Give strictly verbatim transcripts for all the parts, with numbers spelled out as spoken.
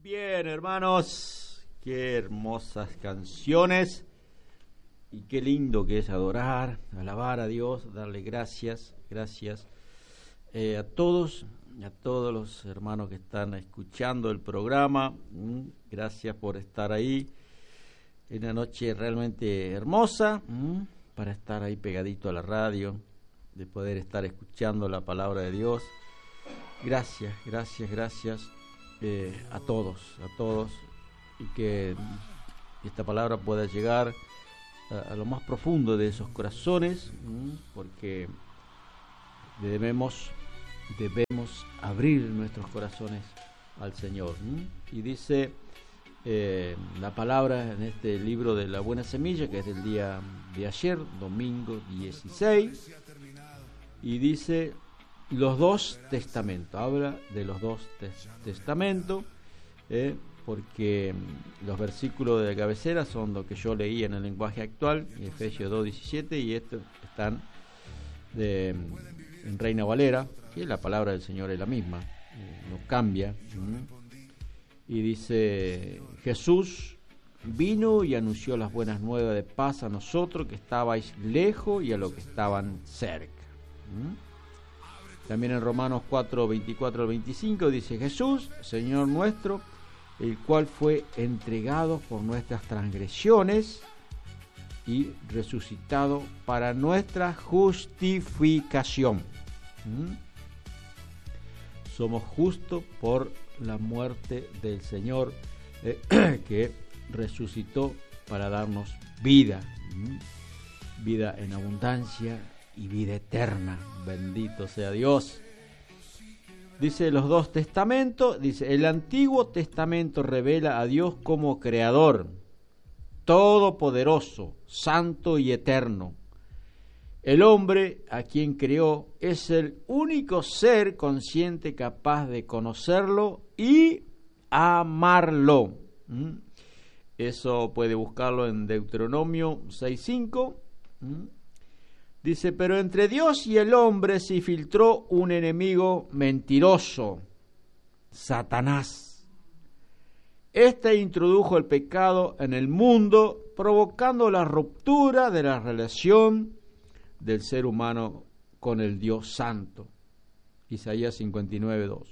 Bien, hermanos, qué hermosas canciones y qué lindo que es adorar, alabar a Dios, darle gracias, gracias eh, a todos, a todos los hermanos que están escuchando el programa. Mm, gracias por estar ahí en una noche realmente hermosa, mm, para estar ahí pegadito a la radio, de poder estar escuchando la palabra de Dios. Gracias, gracias, gracias. Eh, a todos, a todos, y que esta palabra pueda llegar a, a lo más profundo de esos corazones, ¿m? porque debemos, debemos abrir nuestros corazones al Señor. ¿m? Y dice eh, la palabra en este libro de la Buena Semilla, que es del día de ayer, domingo dieciséis, y dice: los dos testamentos, habla de los dos tes- testamentos, eh, porque los versículos de cabecera son lo que yo leí en el lenguaje actual, Efesios dos diecisiete, y estos están de, en Reina Valera, que la palabra del Señor es la misma, eh, no cambia. ¿m? Y dice: Jesús vino y anunció las buenas nuevas de paz a nosotros que estabais lejos y a los que estaban cerca. ¿m? También en Romanos cuatro, veinticuatro al veinticinco dice: Jesús, Señor nuestro, el cual fue entregado por nuestras transgresiones y resucitado para nuestra justificación. ¿Mm? Somos justos por la muerte del Señor, eh, que resucitó para darnos vida, ¿Mm? vida en abundancia y vida eterna. Bendito sea Dios. Dice los dos testamentos, dice: el Antiguo Testamento revela a Dios como creador, todopoderoso, santo y eterno. El hombre, a quien creó, es el único ser consciente capaz de conocerlo y amarlo. ¿Mm? Eso puede buscarlo en Deuteronomio seis cinco. ¿Mm? Dice: pero entre Dios y el hombre se filtró un enemigo mentiroso, Satanás. Este introdujo el pecado en el mundo, provocando la ruptura de la relación del ser humano con el Dios Santo. Isaías cincuenta y nueve dos.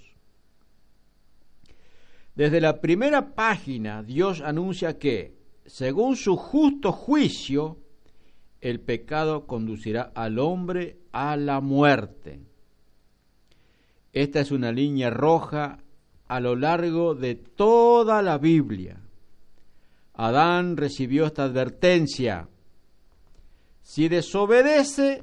Desde la primera página, Dios anuncia que, según su justo juicio, el pecado conducirá al hombre a la muerte. Esta es una línea roja a lo largo de toda la Biblia. Adán recibió esta advertencia: si desobedece,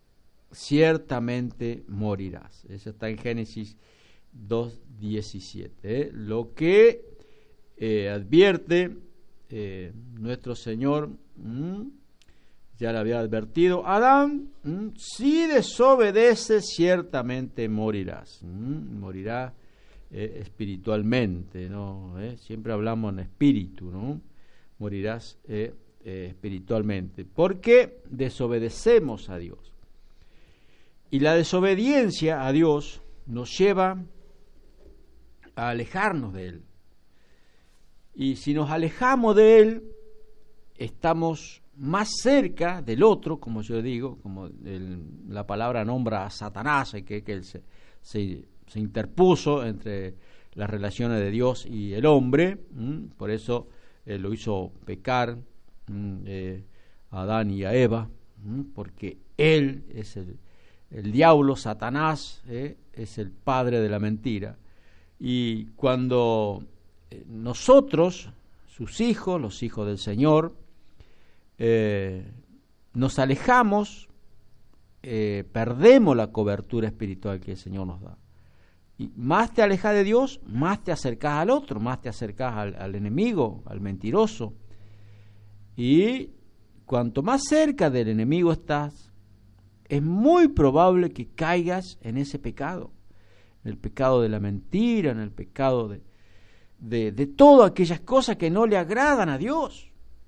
ciertamente morirás. Eso está en Génesis dos diecisiete. ¿eh? Lo que eh, advierte eh, nuestro Señor, ¿m? ya le había advertido: Adán, ¿m? si desobedeces, ciertamente morirás. ¿m? Morirá eh, espiritualmente, ¿no? ¿Eh? Siempre hablamos en espíritu, ¿no? Morirás eh, eh, espiritualmente, porque desobedecemos a Dios. Y la desobediencia a Dios nos lleva a alejarnos de Él. Y si nos alejamos de Él, estamos más cerca del otro, como yo digo, como el, la palabra nombra a Satanás, que, que él se, se, se interpuso entre las relaciones de Dios y el hombre. ¿m? Por eso eh, lo hizo pecar eh, a Adán y a Eva, ¿m? porque él es el, el diablo, Satanás, eh, es el padre de la mentira. Y cuando eh, nosotros, sus hijos, los hijos del Señor, Eh, nos alejamos, eh, perdemos la cobertura espiritual que el Señor nos da. Y más te alejas de Dios, más te acercas al otro, más te acercas al, al enemigo, al mentiroso. Y cuanto más cerca del enemigo estás, es muy probable que caigas en ese pecado, en el pecado de la mentira, en el pecado de, de, de todas aquellas cosas que no le agradan a Dios.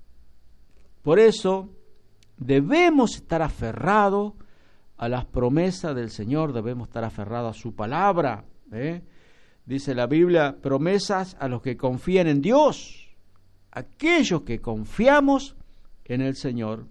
Por eso debemos estar aferrados a las promesas del Señor, debemos estar aferrados a su palabra, ¿eh? dice la Biblia, promesas a los que confían en Dios. Aquellos que confiamos en el Señor,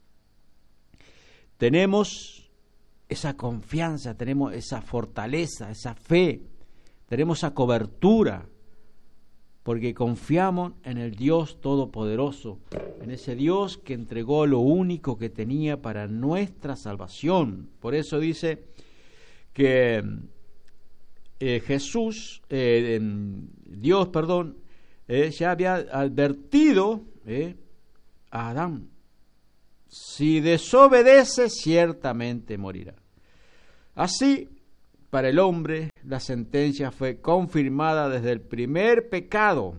tenemos esa confianza, tenemos esa fortaleza, esa fe, tenemos esa cobertura, porque confiamos en el Dios Todopoderoso, en ese Dios que entregó lo único que tenía para nuestra salvación. Por eso dice que eh, Jesús, eh, Dios, perdón, eh, ya había advertido eh, a Adán: si desobedece, ciertamente morirá. Así, para el hombre, la sentencia fue confirmada desde el primer pecado.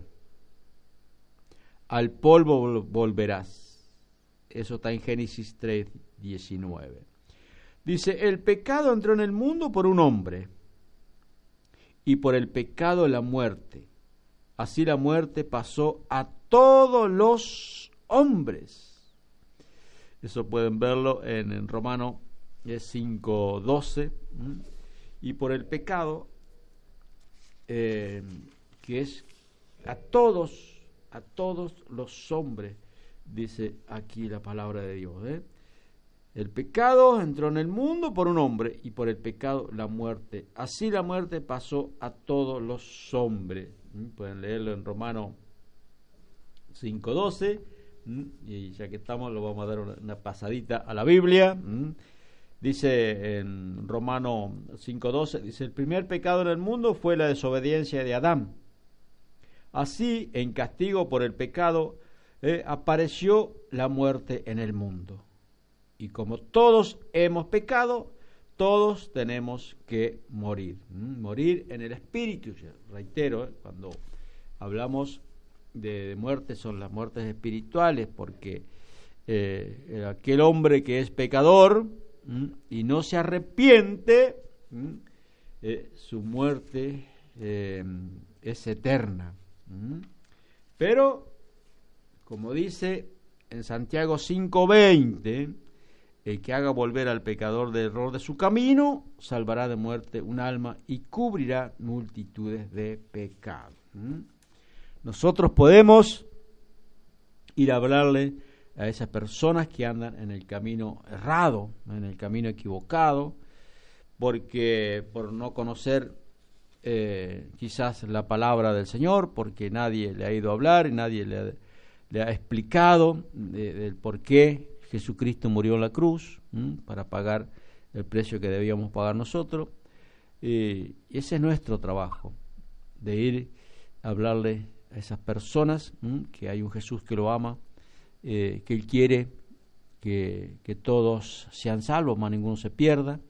Al polvo volverás. Eso está en Génesis tres diecinueve. Dice, el pecado entró en el mundo por un hombre, y por el pecado la muerte. Así la muerte pasó a todos los hombres. Eso pueden verlo en, en Romanos cinco doce. Y por el pecado, eh, que es a todos, a todos los hombres, dice aquí la palabra de Dios. ¿eh? El pecado entró en el mundo por un hombre, y por el pecado la muerte. Así la muerte pasó a todos los hombres. ¿Mm? Pueden leerlo en Romanos cinco doce. ¿Mm? Y ya que estamos, lo vamos a dar una, una pasadita a la Biblia. ¿Mm? Dice en Romanos cinco doce, dice, el primer pecado en el mundo fue la desobediencia de Adán. Así, en castigo por el pecado, eh, apareció la muerte en el mundo. Y como todos hemos pecado, todos tenemos que morir. ¿Mm? Morir en el espíritu. Ya reitero, eh, cuando hablamos de, de muerte, son las muertes espirituales, porque eh, aquel hombre que es pecador y no se arrepiente, eh, su muerte eh, es eterna. Pero, como dice en Santiago cinco veinte, el que haga volver al pecador del error de su camino, salvará de muerte un alma y cubrirá multitudes de pecados. Nosotros podemos ir a hablarle a esas personas que andan en el camino errado, en el camino equivocado, porque por no conocer eh, quizás la palabra del Señor, porque nadie le ha ido a hablar y nadie le ha, le ha explicado de, del por qué Jesucristo murió en la cruz, ¿m? para pagar el precio que debíamos pagar nosotros. Y ese es nuestro trabajo, de ir a hablarle a esas personas ¿m? que hay un Jesús que lo ama, Eh, que Él quiere que, que todos sean salvos, más ninguno se pierda.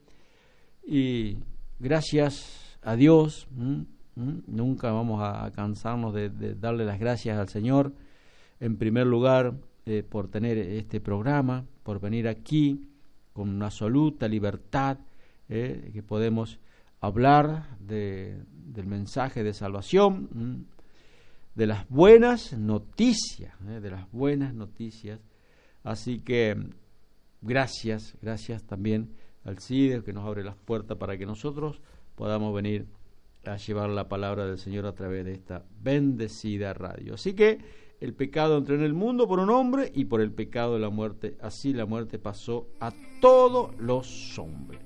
Y gracias a Dios, ¿m? ¿m? nunca vamos a cansarnos de, de darle las gracias al Señor, en primer lugar, eh, por tener este programa, por venir aquí con una absoluta libertad, eh, que podemos hablar de, del mensaje de salvación, ¿m? de las buenas noticias, ¿eh? de las buenas noticias. Así que gracias, gracias también al C I D E que nos abre las puertas para que nosotros podamos venir a llevar la palabra del Señor a través de esta bendecida radio. Así que el pecado entró en el mundo por un hombre, y por el pecado de la muerte, así la muerte pasó a todos los hombres.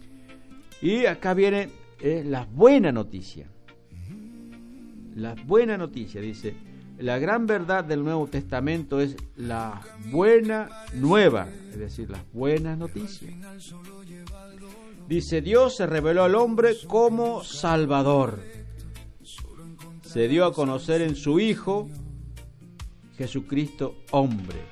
Y acá viene eh, la buena noticia. La buena noticia, dice, la gran verdad del Nuevo Testamento es la buena nueva, es decir, las buenas noticias. Dice, Dios se reveló al hombre como Salvador. Se dio a conocer en su Hijo, Jesucristo hombre.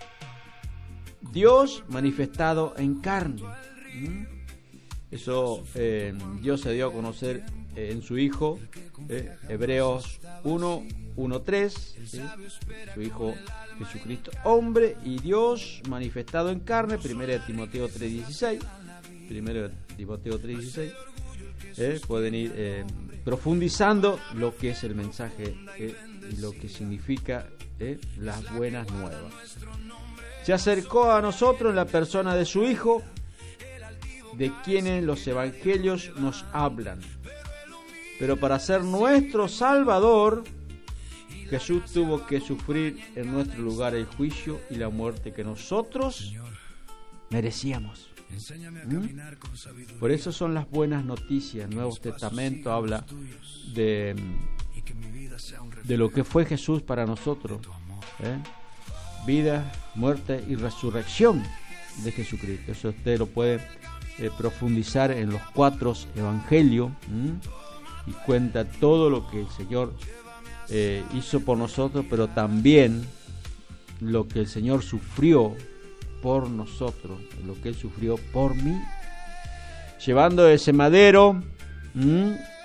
Dios manifestado en carne. ¿Mm? Eso, eh, Dios se dio a conocer en su Hijo, eh, Hebreos uno, uno, tres, ¿sí? Su Hijo Jesucristo hombre y Dios manifestado en carne, primero de Timoteo tres dieciséis, primero de Timoteo tres dieciséis, eh, pueden ir eh, profundizando lo que es el mensaje eh, y lo que significa eh, las buenas nuevas. Se acercó a nosotros en la persona de su Hijo, de quienes los evangelios nos hablan. Pero para ser nuestro Salvador, Jesús tuvo que sufrir en nuestro lugar el juicio y la muerte que nosotros merecíamos. ¿Mm? Por eso son las buenas noticias. El Nuevo Testamento habla de, de lo que fue Jesús para nosotros, ¿eh? Vida, muerte y resurrección de Jesucristo. Eso usted lo puede eh, profundizar en los cuatro evangelios, ¿m? Y cuenta todo lo que el Señor eh, hizo por nosotros, pero también lo que el Señor sufrió por nosotros, lo que Él sufrió por mí, llevando ese madero, ¿m?